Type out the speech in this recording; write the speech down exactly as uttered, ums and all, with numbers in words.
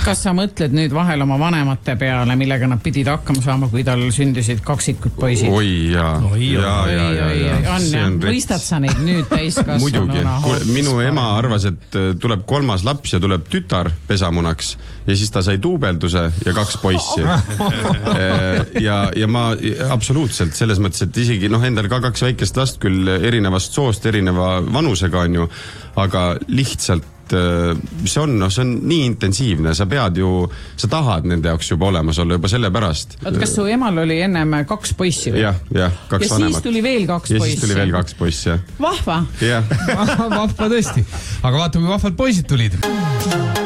kas sa mõtled nüüd vahel oma vanemate peale, millega nad pidid hakkama saama, kui tal sündisid kaksikud poisid? Oi jaa. Oi, ja, ja, ja, ja. On, ja. Mõistad sa neid nüüd täiskasvanuna? Muidugi. Minu ema arvas, et tuleb kolmas laps ja tuleb tütar pesamunaks ja siis ta sai duubelduse ja kaks poissi. ja, ja ma absoluutselt selles mõttes, et isegi noh, endal ka kaks väikest last küll erinevast soost, erineva vanusega on ju, aga lihtsalt see on, no, see on nii intensiivne, sa pead ju, sa tahad nende jaoks juba olemas olla juba selle pärast. Oot, kas su emal oli ennem kaks poissi? Jah, jah, kaks ja vanemat. Siis tuli veel kaks ja poissi? Ja siis tuli veel kaks poissi, jah. Vahva? Jah. Vahva tõesti. Aga vaata, kui vahvad poisid tulid.